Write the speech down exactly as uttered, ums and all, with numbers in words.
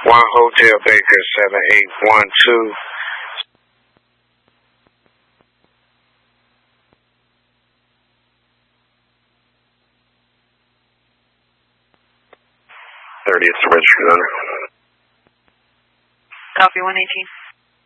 One Hotel Baker, seven eight one two. thirtieth to register, owner. Copy, one eighteen.